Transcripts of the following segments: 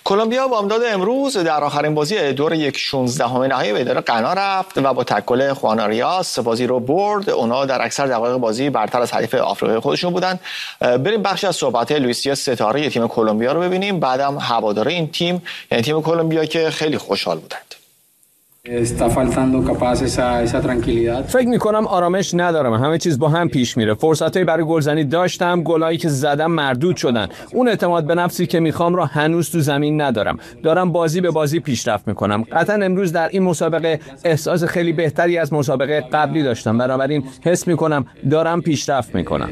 کلمبیا با امداد امروز در آخرین بازی دور 1/16 نهایی به اداره غنا رفت و با تکل خوان آریاس بازی رو برد. اونا در اکثر دقایق بازی برتر از حریف آفریقایی خودشون بودن. بریم بخشی از صحبت لوئیس ستاره تیم کلمبیا رو ببینیم، بعدم هواداره این تیم یعنی تیم کلمبیا که خیلی خوشحال بودند. فکر میکنم آرامش ندارم، همه چیز با هم پیش میره. فرصتایی برای گلزنی داشتم، گلایی که زدم مردود شدن. اون اعتماد به نفسی که میخوام را هنوز تو زمین ندارم. دارم بازی به بازی پیشرفت میکنم. قطعا امروز در این مسابقه احساس خیلی بهتری از مسابقه قبلی داشتم، بنابراین حس میکنم دارم پیشرفت میکنم.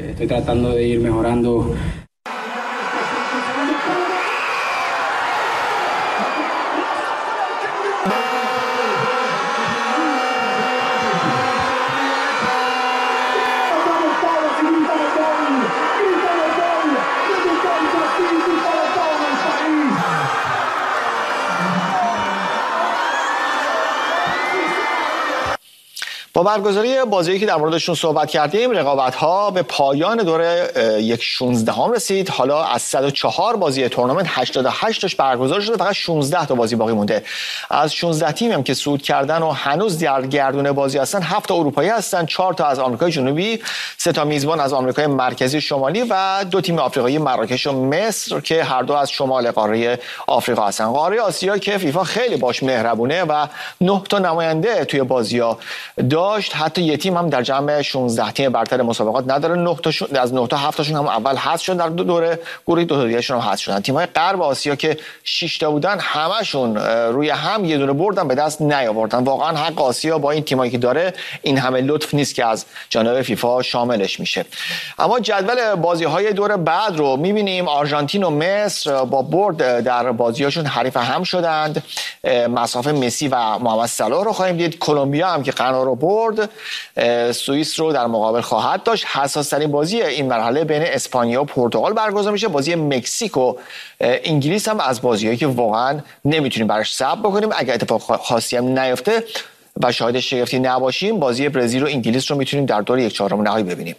با برگزاری بازی که در موردشون صحبت کردیم، رقابت‌ها به پایان دور 1/16 رسید. حالا از 104 بازی تورنمنت 88 تاش برگزار شده، فقط 16 تا بازی باقی مونده. از 16 تیمی هم که صعود کردن و هنوز در گردون بازی هستن، 7 تا اروپایی هستن، 4 تا از آمریکای جنوبی، 3 تا میزبان از آمریکای مرکزی شمالی و 2 تیم آفریقایی، مراکش و مصر که هر دو از شمال قاره آفریقا هستن. قاره آسیا که فیفا خیلی باش مهربونه و 9 تا نماینده توی بازی‌ها داشت. حتی یه تیم هم در جمع 16 تیم برتر مسابقات نداره. 9 تاشون از 9 تا 7 تاشون هم اول حذف شدن در دوره گروهی، 2 تا دیگه‌شون هم حذف شدن. تیم‌های غرب آسیا که 6 تا بودن همشون روی هم یه دونه بردن به دست نیاوردن. واقعا حق آسیا با این تیمایی که داره این همه لطف نیست که از جانب فیفا شاملش میشه. اما جدول بازی‌های دور بعد رو می‌بینیم. آرژانتین و مصر با برد در بازی‌هاشون حریف هم شدند. مسافه مسی و محمد صلاح رو خواهیم دید. کلمبیا هم که غنا رو برد، سوئیس رو در مقابل خواهد داشت. حساس ترین بازی این مرحله بین اسپانیا و پرتغال برگزار میشه. بازی مکزیک و انگلیس هم از بازیایی که واقعا نمیتونیم براش صبر بکنیم. اگر اتفاق خاصی هم نیفته و شاهد شگفتی نباشیم، بازی برزیل و انگلیس رو میتونیم در دور 1/4 نهایی ببینیم.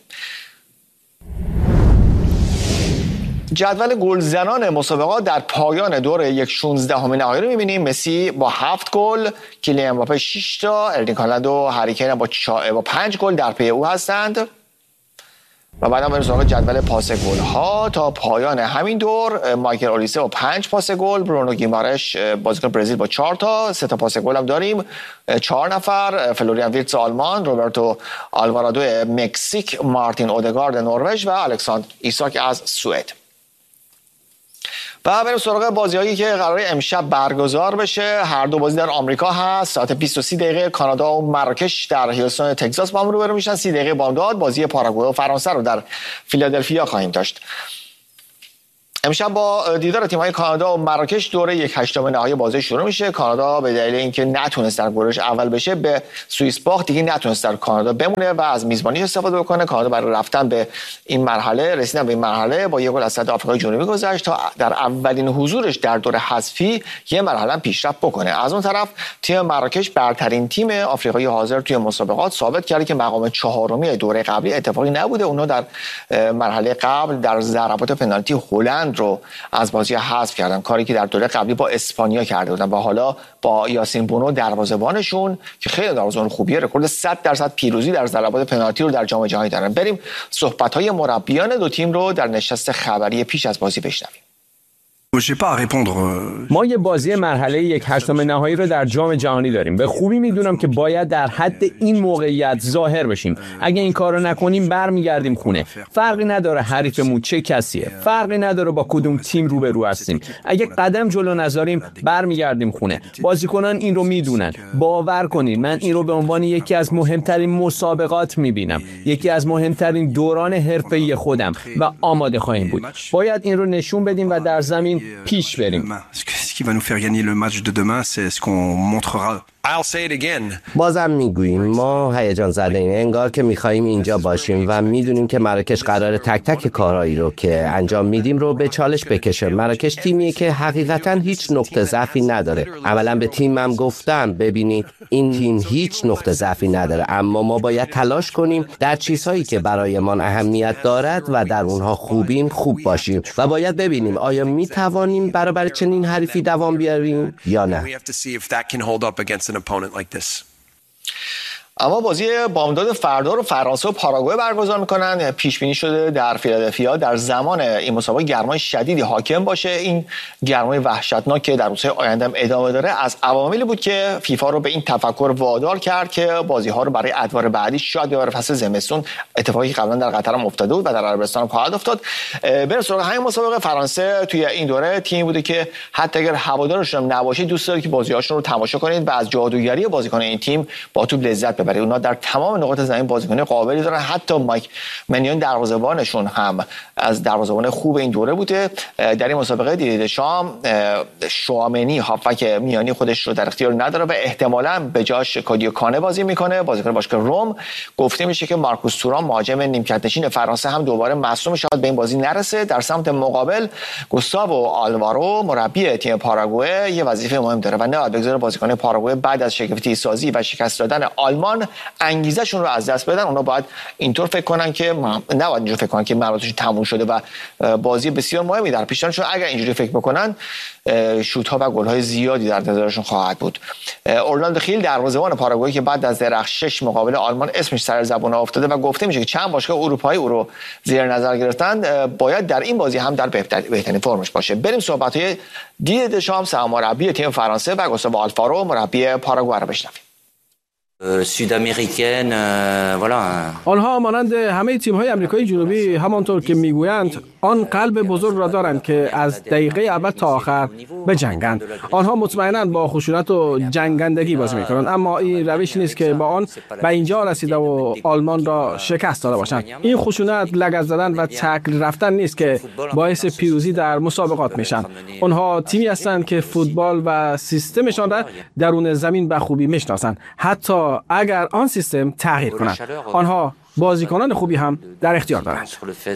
جدول گلزنان مسابقات در پایان دور 1/16 نهایی رو می‌بینیم. مسی با 7 گل، کیلیان امباپه 6 تا، ارلینگ هالند و هری کین با 5 گل در پی او هستند. و بعدم بریم سراغ جدول پاس گل ها. تا پایان همین دور مایکل اولیسه با 5 پاس گل، برونو گیمارش بازیکن برزیل با 4 تا، 3 تا پاس گل هم داریم. 4 نفر: فلوریان ویرتز آلمان، روبرتو آلوارادو مکزیک، مارتین اودگارد نروژ و الکساندر ایساک از سوئد. و بریم سراغ بازی‌هایی که قراره امشب برگزار بشه. هر دو بازی در آمریکا هست. ساعت 20:30 کانادا و مراکش در هیوستون تگزاس با هم روبرو میشن. 30 بامداد بازی پاراگوئه و فرانسه رو در فیلادلفیا خواهیم داشت. امشب با دیدار تیم‌های کانادا و مراکش دوره 1/8 نهایی بازی شروع میشه. کانادا به دلیل اینکه نتونست در گروهش اول بشه به سوئیس باخت، دیگه نتونست در کانادا بمونه و از میزبانی استفاده بکنه. کانادا برای رفتن به این مرحله، رسیدن به این مرحله با 1 گل از صد آفریقای جنوبی گذشت تا در اولین حضورش در دور حذفی یه مرحله پیشرفت بکنه. از اون طرف تیم مراکش برترین تیم آفریقایی حاضر توی مسابقات ثابت کرده که مقام 4 دوره قبلی اتفاقی نبوده. اونا در مرحله قبل در ضربات پنالتی هلند رو از بازی حذف کردن، کاری که در دوره قبلی با اسپانیا کرده بودن و حالا با یاسین بونو دروازه‌بانشون که خیلی دروازه‌بان خوبیه، رکورد 100% پیروزی در ضربات پنالتی رو در جام جهانی دارن. بریم صحبت‌های مربیان دو تیم رو در نشست خبری پیش از بازی بشنویم. ما یه بازی مرحله 1/8 نهایی رو در جام جهانی داریم. به خوبی میدونم که باید در حد این موقعیت ظاهر بشیم. اگه این کارو نکنیم برمیگردیم خونه. فرقی نداره حریفمون چه کسیه. فرقی نداره با کدوم تیم روبرو هستیم. اگه قدم جلو نذاریم برمیگردیم خونه. بازیکنان این رو میدونن. باور کنید من این رو به عنوان یکی از مهمترین مسابقات میبینم. یکی از مهمترین دوران حرفه‌ای خودم و آماده خواهیم بود. باید این رو نشون بدیم و در زمین پیش بریم. Ce qui va nous faire gagner le match de demain, c'est ce qu'on montrera بازم میگوییم ما هیجان زده ایم، انگار که میخواییم اینجا باشیم و میدونیم که مراکش قراره تک تک کارهایی رو که انجام میدیم رو به چالش بکشه. مراکش تیمیه که حقیقتا هیچ نقطه ضعفی نداره. اولا به تیمم گفتم ببینید این تیم هیچ نقطه ضعفی نداره، اما ما باید تلاش کنیم در چیزهایی که برایمان اهمیت دارد و در اونها خوبیم خوب باشیم و باید ببینیم آیا میتوانیم برابر چنین حریفی دوام بیاریم یا نه. اما بازی بامداد فردا رو فرانسه و پاراگوئه برگزار میکنن. پیش بینی شده در فیلادلفیا در زمان این مسابقه گرمای شدیدی حاکم باشه. این گرمای وحشتناک که در روزهای آینده هم ادامه داره از عواملی بود که فیفا رو به این تفکر وادار کرد که بازی ها رو برای ادوار بعدی شاید ببره فصل زمستون، اتفاقی که قبلا در قطر هم افتاده بود و در عربستان هم خواهد افتاد. بریم سراغ همین مسابقه. فرانسه توی این دوره تیمی بوده که حتی اگر هوادارشون نباشید دوست داره که بازی‌هاشون رو تماشا کنید و از جادوگری بازیکن این تیم با توپ لذت برای اونا در تمام نقاط زمین بازیکن قابلی دارن. حتی مایک منیون دروازه‌بانشون هم از دروازه‌بان خوب این دوره بوده. در این مسابقه دیدید شام شوامنی هافک میانی خودش رو در اختیار نداره و احتمالاً به جاش کادیو کانه بازی میکنه، بازیکن باشگاه روم. گفته میشه که مارکوس تورام مهاجم نیمکت نشین فرانسه هم دوباره مصدوم شاید به این بازی نرسه. در سمت مقابل گوستاوو آلوارو مربی تیم پاراگوئه یه وظیفه مهم داره و نباید بگذاره بازیکن پاراگوئه بعد از شگفتی سازی و شکست دادن آلمان انگیزشون رو از دست بدن. اونا باید اینطور فکر کنن که نباید اینجوری فکر کنن که مراتش تموم شده و بازی بسیار مهمی در پیش دارن، اگر اینجوری فکر بکنن شوت ها و گل های زیادی در انتظارشون خواهد بود. اورلاندو خیل دروازه‌بان پاراگوئه که بعد از درخشش مقابل آلمان اسمش سر زبون افتاده و گفته میشه که چند باشگاه اروپایی او رو زیر نظر گرفتن، باید در این بازی هم در بهترین فرمش باشه. بریم صحبت‌های دیدیه دشام سرمربی تیم فرانسه و گوستاوو آلوارو مربی پاراگوئه رو بشنویم. آنها مانند همه تیم‌های آمریکای جنوبی همانطور که میگویند آن قلب بزرگ را دارند که از دقیقه اول تا آخر بجنگند. آنها مطمئناً با خشونت و جنگندگی بازی می‌کنند، اما این روش نیست که با آن به اینجا رسیده و آلمان را شکست داده باشند. این خشونت، لگد زدن و تکل رفتن نیست که باعث پیروزی در مسابقات میشن. آنها تیمی هستند که فوتبال و سیستمشان را درون زمین به خوبی میشناسند، حتی اگر آن سیستم تغییر کند. آنها بازیکنان خوبی هم در اختیار دارند.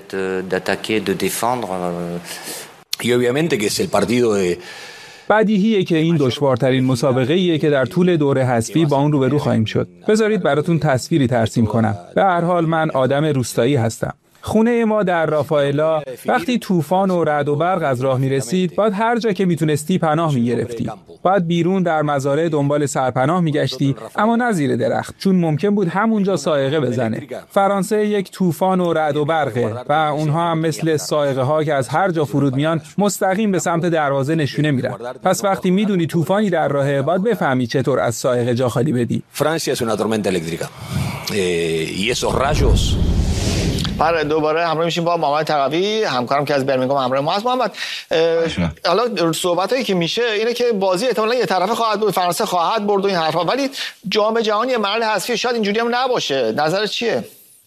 بدیهیه که این دشوارترین مسابقه‌ایه که در طول دوره حذفی با اون روبرو خواهیم شد. بذارید براتون تصویری ترسیم کنم. به هر حال من آدم روستایی هستم. خونه ما در رافائلا وقتی طوفان و رعد و برق از راه میرسید باید هر جا که میتونستی پناه میگرفتی. باید بیرون در مزارع دنبال سرپناه میگشتی، اما نه زیر درخت، چون ممکن بود همونجا صاعقه بزنه. فرانسه یک طوفان و رعد و برقه و اونها هم مثل صاعقه ها که از هر جا فرود میان مستقیم به سمت دروازه نشونه میرن. پس وقتی میدونی طوفانی در راهه باید بفهمی چطور از صاعقه جا خالی بدی. فرانسه es una tormenta eléctrica y esos rayos. دوباره همراه میشیم با محمد تقوی همکارم که از برمینگام همراه ما هست. محمد حالا صحبتایی که میشه اینه که بازی احتمالاً یه طرفه خواهد بود، فرانسه خواهد برد و این حرفا، ولی جام جهانی مرحله حذفی شاید اینجوری هم نباشه. نظرت چیه؟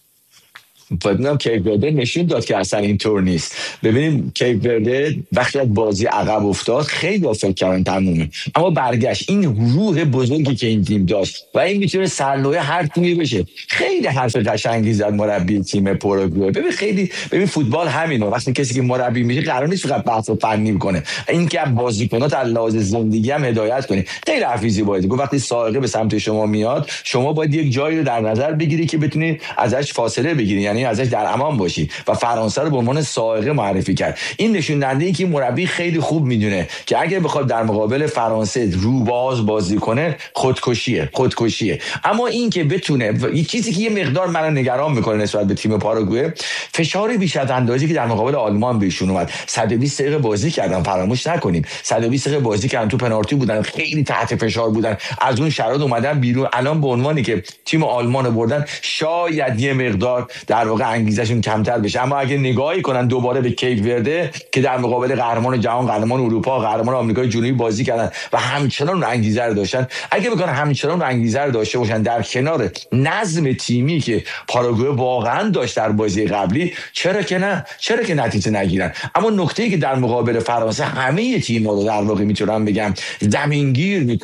فکر کیپ ورده نشون داد که اصلا اینطور نیست. ببینیم کیپ ورده وقتی از بازی عقب افتاد خیلی فکر کردن تمومه، اما برگشت. این روح بزرگی که این تیم داشت و این میتونه سرلوحه هر تیمی بشه. خیلی حرف قشنگی زد مربی تیم پاراگوئه. ببین فوتبال همینه، وقتی کسی که مربی میشه قرار نیست فقط بحث فنی کنه، این که بازیکنات از لحاظ زندگی هم هدایت کنه. خیلی حرفی باید گفت وقتی صاعقه به سمت شما میاد شما باید یک جایی رو در نظر بگیری که بتونی ازش فاصله بگیری، یعنی ازش در امان باشی و فرانسه رو به عنوان صاعقه معرفی کرد. این نشون دهنده ای که مربی خیلی خوب میدونه که اگه بخواد در مقابل فرانسه روباز بازی کنه خودکشیه. اما این که بتونه یک چیزی که یه مقدار منو نگران میکنه نسبت به تیم پاراگوئه، فشار بیش از اندازی که در مقابل آلمان بهشون اومد. 120 دقیقه بازی کردن، فراموش نکنیم 120 دقیقه بازی کردن، تو پنالتی بودن، خیلی تحت فشار بودن، از اون شرایط اومدن بیرون. الان به عنوانی که تیم آلمان بردن شاید یه مقدار در واقع انگیزشون کمتر بشه. اما اگه نگاهی کنن دوباره به کیپ ورده که در مقابل قهرمان جهان، قهرمان اروپا، قهرمان آمریکای جنوبی بازی کردن و همچنان انگیزه رو داشتن، اگه بکنن همچنان انگیزه رو داشته باشن در کنار نظم تیمی که پاراگوئه واقعا داشت در بازی قبلی، چرا که نتیجه نگیرن. اما نکته‌ای که در مقابل فرانسه همه تیم‌ها رو در واقع میتونم بگم زمینگیر میکنه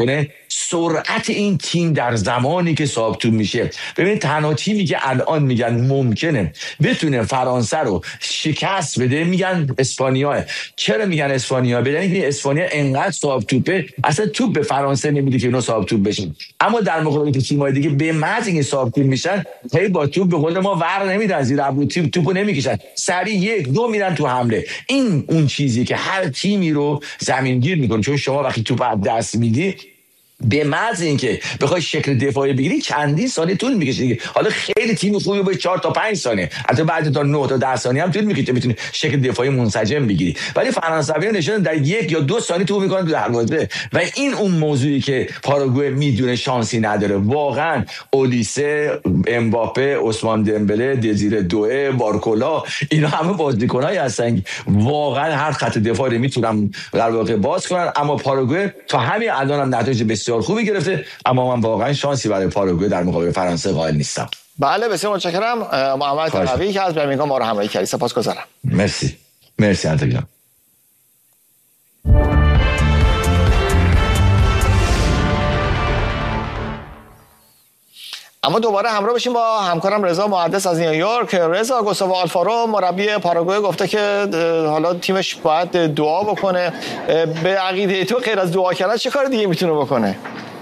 سرعت این تیم در زمانی که صاحب توپ میشه. ببین تنها تیمی که الان میگن ممکنه بتونه فرانسه رو شکست بده میگن اسپانیا. چرا میگن اسپانیا؟ بدن اینکه اسپانیا انقدر صاحب توپه اصلا توپ به فرانسه نمیده که اونا صاحب توپ بشن. اما در مقابل تیم‌های دیگه به محض اینکه صاحب توپ میشن هی با توپ به قول ما ور نمیدن، زیر ابرو توپو نمیکشن، سریع یک دو میرن تو حمله. این اون چیزی که هر تیمی رو زمینگیر میکنه، چون شما وقتی توپ از دست میدی به محض اینکه بخوای شکل دفاعی بگیری چندین ثانیه طول میکشه دیگه. حالا خیلی تیم خوبی به 4 تا 5 ثانیه، حتی بعد تا 9 تا 10 ثانیه هم طول میکشه بتونی شکل دفاعی منسجم بگیری، ولی فرانسویان نشون در 1 یا 2 ثانیه تو میکنن تو دروازه. و این اون موضوعی که پاراگوئه میدونه شانسی نداره. واقعا اولیسه، امباپه، عثمان دمبله، دزیره دوئه، بارکولا، اینا همه بازیکنایی هستن واقعا هر خط دفاعی میتونن در واقع باز کنن. اما پاراگوئه تا همین الان هم نتایج بسیار خوبی گرفته، اما من واقعا شانسی برای پاراگوئه در مقابل فرانسه قائل نیستم. بله بسیار متشکرم محمد تقوی که از برمینگهام ما رو همراهی کردید. سپاسگزارم. مرسی انتقام. اما دوباره همراه بشیم با همکارم رضا محدث از نیویورک. رضا، گوستاو آلفارو مربی پاراگوئه گفته که حالا تیمش باید دعا بکنه. به عقیده تو غیر از دعا کردن چه کار دیگه میتونه بکنه؟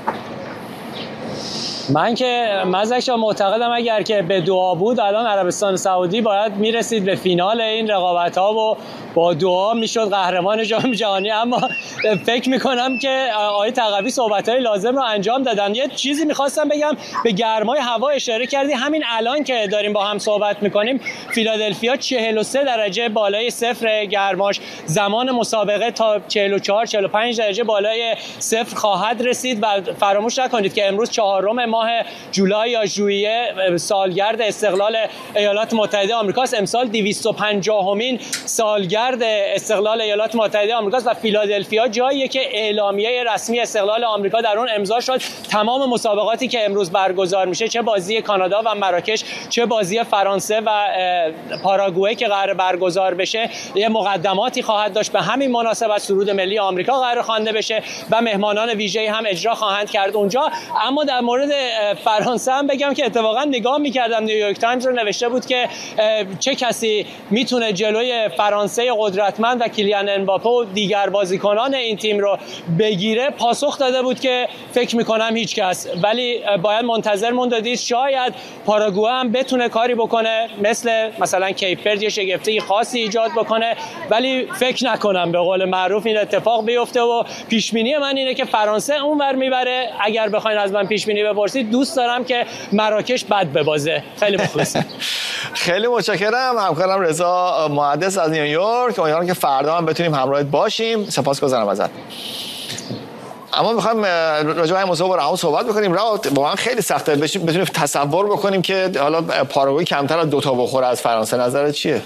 من که مزدک معتقدم اگر که به دعا بود الان عربستان سعودی باید میرسید به فینال این رقابت‌ها و با دعا میشد قهرمان جام جهانی. اما فکر میکنم که آقای تقوی صحبت‌های لازم رو انجام دادن. یه چیزی میخواستم بگم، به گرمای هوا اشاره کردی. همین الان که داریم با هم صحبت میکنیم فیلادلفیا 43 درجه بالای صفر گرماش، زمان مسابقه تا 44 45 درجه بالای صفر خواهد رسید. و فراموش نکنید که امروز 4 ماه جولای یا ژوئیه سالگرد استقلال ایالات متحده آمریکاست. امسال 250مین سالگرد استقلال ایالات متحده آمریکاست و فیلادلفیا جاییه که اعلامیه رسمی استقلال آمریکا در اون امضا شد. تمام مسابقاتی که امروز برگزار میشه، چه بازی کانادا و مراکش، چه بازی فرانسه و پاراگوئه که قرار برگزار بشه، یه مقدماتی خواهد داشت. به همین مناسبت سرود ملی آمریکا قرار خوانده بشه و مهمانان ویژه‌ای هم اجرا خواهند کرد اونجا. اما در مورد فرانسه هم بگم که اتفاقا نگاه می‌کردم نیویورک تایمز رو نوشته بود که چه کسی میتونه جلوی فرانسه قدرتمند و کیلیان امباپه و دیگر بازیکنان این تیم رو بگیره. پاسخ داده بود که فکر می‌کنم هیچ کس، ولی باید منتظر موند و دید. شاید پاراگوئه هم بتونه کاری بکنه مثلا کیپ ورد یه شگفتی خاصی ایجاد بکنه، ولی فکر نکنم به قول معروف این اتفاق بیفته. و پیش بینی من اینه که فرانسه اونور میبره. اگر بخواید از من پیش بینی بپرسید دوست دارم که مراکش بد ببازه. خیلی مخلصم. خیلی متشکرم همکارم رضا محدث از نیویورک. امیدوارم که فردا هم بتونیم همراهت باشیم. سپاسگزارم ازت. اما میخوایم راجع به این موضوع با هم صحبت بکنیم. واقعا خیلی سخته بتونیم تصور بکنیم که حالا پاراگوئه کمتر از 2 تا بخوره از فرانسه. نظرت چیه؟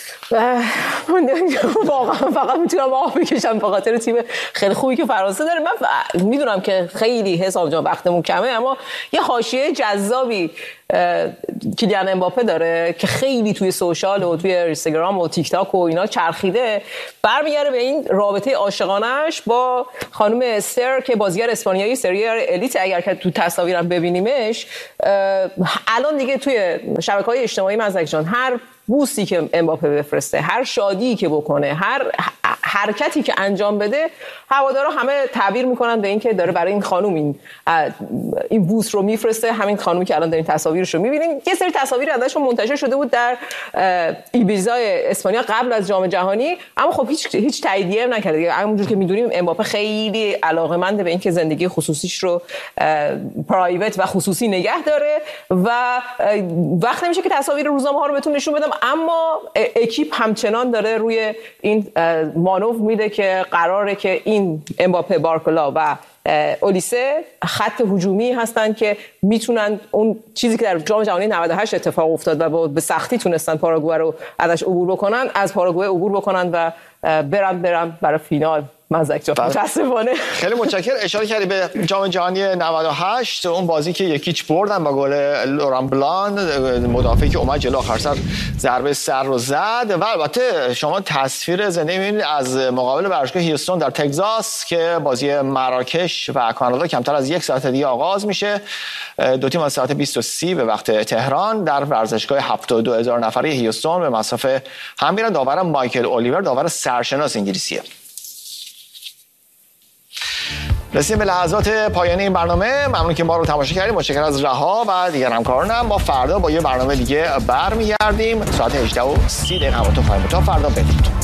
من واقعا فقط میتونم آه بکشم به خاطر تیم خیلی خوبی که فرانسه داره. من میدونم که خیلی حساب جان وقتمون کمه، اما یه حاشیه جذابی کیلیان امباپه داره که خیلی توی سوشال و توی اینستاگرام و تیک تاک و اینا چرخیده. برمیگره به این رابطه عاشقانه‌اش با خانم استر که بازیگر اسپانیایی سری الیت. اگر که تو تصاویرم ببینیمش الان دیگه توی شبکه‌های اجتماعی مزدک جان هر بوسی که امباپه بفرسته، هر شادی که بکنه، هر حرکتی که انجام بده، هوادارا همه تعبیر میکنن به این که داره برای این خانم این بوس رو میفرسته. همین خانومی که الان دارین تصاویرش رو میبینین، یه سری تصاویر ازشون منتشر شده بود در ایبیزا اسپانیا قبل از جام جهانی، اما خب هیچ تاییدیه نکرده. همونجور که میدونیم امباپه خیلی علاقه‌مند به این که زندگی خصوصیش رو پرایوت و خصوصی نگه داره و وقت نمیشه که تصاویر روزنامه‌ها رو بهتون نشون بدم. اما اکیپ همچنان داره روی این مانور میده که قراره که این امباپه، بارکولا و اولیسه خط هجومی هستن که میتونن اون چیزی که در جام جهانی 98 اتفاق افتاد و به سختی تونستن پاراگوئه رو ازش عبور بکنن، از پاراگوئه عبور بکنن و برن برای فینال مزک جان متاسفانه. خیلی متشکرم. اشاره کردی به جام جهانی 98 اون بازی که 1-0 بردن با گل لوران بلان، مدافعی که اومد جلو آخر سر ضربه سر رو زد. و البته شما تصویر زنده می‌بینید از مقابل ورزشگاه هیوستون در تگزاس که بازی مراکش و کانادا کمتر از 1 ساعت دیگه آغاز میشه. دو تیم از ساعت 20:30 به وقت تهران در ورزشگاه 72,000 نفره هیوستون به مسافه هم میرن. داور مایکل اولیور، داور سرشناس انگلیسیه. رسیدیم به لحظات پایانی این برنامه. ممنون که ما رو تماشا کردید. متشکرم از رها و دیگر همکارانم. ما فردا با یه برنامه دیگه برمیگردیم ساعت 18:30 همتون خواهیم بود. تا فردا بدرود.